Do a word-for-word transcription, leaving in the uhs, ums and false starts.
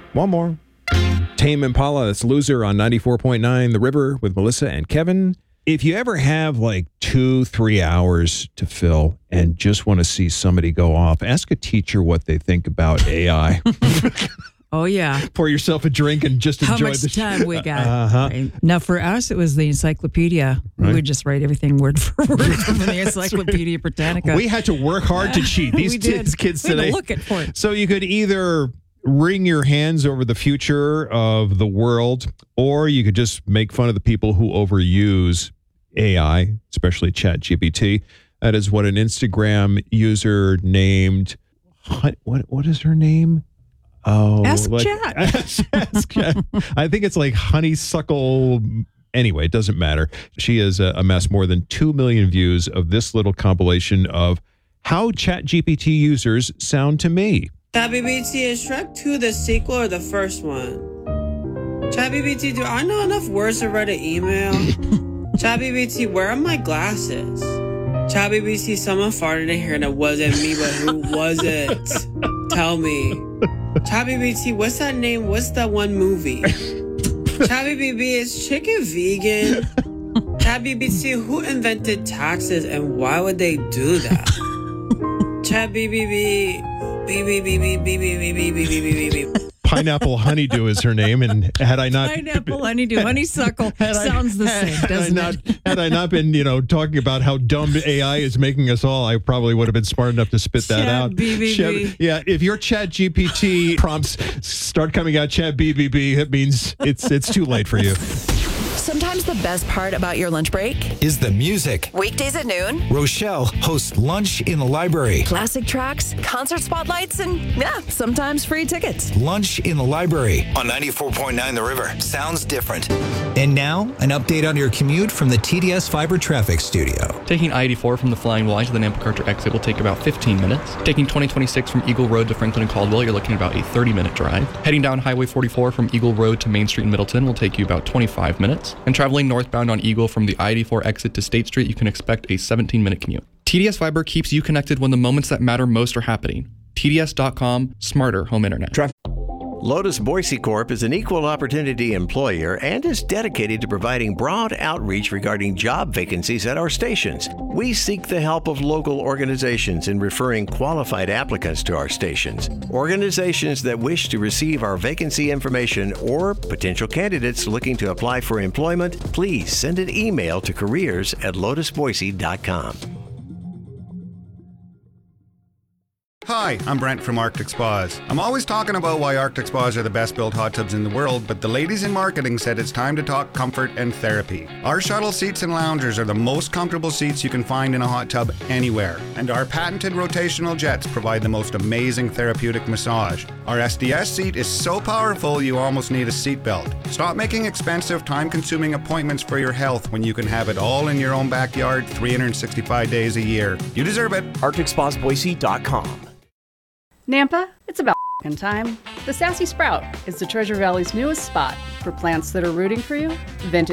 One more. Tame Impala, that's Loser on ninety-four point nine The River with Melissa and Kevin. If you ever have like two, three hours to fill and just want to see somebody go off, ask a teacher what they think about A I. Oh, yeah. Pour yourself a drink and just How enjoy much the time we got. Uh-huh. Right. Now, for us, it was the encyclopedia. Right. We would just write everything word for word from the Encyclopedia right. Britannica. We had to work hard to cheat. These we did. t- kids we had today. to look at for it. So you could either wring your hands over the future of the world, or you could just make fun of the people who overuse A I, especially ChatGPT. That is what an Instagram user named, what what is her name? Oh, Ask like, Chat. Ask, ask Chat. I think it's like Honeysuckle. Anyway, it doesn't matter. She has uh, amassed more than two million views of this little compilation of how ChatGPT users sound to me. ChatGPT, is Shrek two the sequel or the first one? ChatGPT, do I know enough words to write an email? ChatGPT, where are my glasses? ChatGPT, someone farted in here and it wasn't me, but who was it? Tell me. ChatGPT, what's that name? What's that one movie? ChatGPT, is chicken vegan? ChatGPT, who invented taxes and why would they do that? ChatGPT, beep, beep, beep, beep, beep, beep, beep, beep, beep, beep, beep, beep. Pineapple Honeydew is her name, and had I not Pineapple Honeydew, honeysuckle sounds the same, had doesn't I not, it? Had I not been, you know, talking about how dumb A I is making us all, I probably would have been smart enough to spit that Chat out. B B B. Chat- yeah, if your Chat G P T prompts start coming out Chat B B B, it means it's it's too late for you. Sometimes the best part about your lunch break is the music. Weekdays at noon, Rochelle hosts Lunch in the Library. classic tracks, concert spotlights, and yeah, sometimes free tickets. Lunch in the Library on ninety-four point nine The River. Sounds different. And now, an update on your commute from the T D S Fiber Traffic Studio. Taking I eighty-four from the Flying Y to the Nampa Carter exit will take about fifteen minutes. Taking twenty twenty-six from Eagle Road to Franklin and Caldwell, you're looking at about a thirty minute drive. Heading down Highway forty-four from Eagle Road to Main Street in Middleton will take you about twenty-five minutes. And traveling northbound on Eagle from the I eighty-four exit to State Street, you can expect a seventeen minute commute. T D S Fiber keeps you connected when the moments that matter most are happening. T D S dot com, smarter home internet. Lotus Boise Corp is an equal opportunity employer and is dedicated to providing broad outreach regarding job vacancies at our stations. We seek the help of local organizations in referring qualified applicants to our stations. Organizations that wish to receive our vacancy information or potential candidates looking to apply for employment, please send an email to careers at lotus boise dot com. Hi, I'm Brent from Arctic Spas. I'm always talking about why Arctic Spas are the best built hot tubs in the world, but the ladies in marketing said it's time to talk comfort and therapy. Our shuttle seats and loungers are the most comfortable seats you can find in a hot tub anywhere, and our patented rotational jets provide the most amazing therapeutic massage. Our S D S seat is so powerful you almost need a seatbelt. Stop making expensive, time-consuming appointments for your health when you can have it all in your own backyard three hundred sixty-five days a year. You deserve it. Arctic Spas Boise dot com. Nampa, it's about f***ing time. The Sassy Sprout is the Treasure Valley's newest spot for plants that are rooting for you, vintage